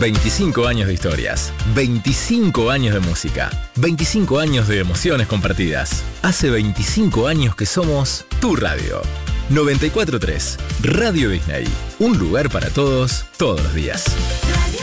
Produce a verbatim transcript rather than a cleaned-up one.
veinticinco años de historias, veinticinco años de música, veinticinco años de emociones compartidas. Hace veinticinco años que somos tu radio. noventa y cuatro punto tres, Radio Disney. Un lugar para todos, todos los días. Radio